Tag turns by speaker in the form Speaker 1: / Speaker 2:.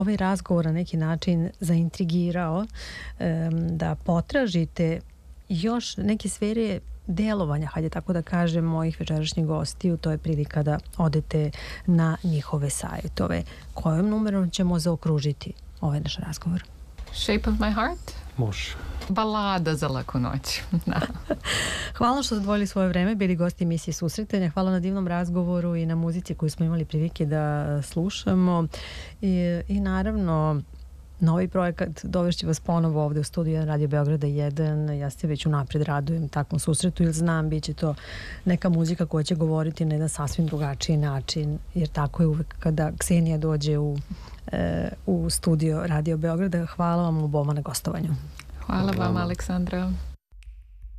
Speaker 1: ovaj razgovor na neki način zaintrigirao da potražite još neke sfere delovanja, hajde tako da kažem, mojih večerašnjih gostiju. To je prilika da odete na njihove sajtove. Kojom numerom ćemo zaokružiti ovaj naš razgovor?
Speaker 2: Shape of my heart?
Speaker 3: Može.
Speaker 2: Balada za laku noć. Da.
Speaker 1: Hvala što ste odvojili svoje vreme, bili gosti emisije Susretanja. Hvala na divnom razgovoru i na muzici koju smo imali prilike da slušamo. I naravno, novi projekat dovešće vas ponovo ovde u studiju 1 Radio Beograda 1. Ja se već unapred radujem takvom susretu, jer znam, bit će to neka muzika koja će govoriti na jedan sasvim drugačiji način, jer tako je uvek kada Ksenija dođe u studio Radio Beograda. Hvala vam oboma na gostovanju.
Speaker 2: Hvala vam, Aleksandra.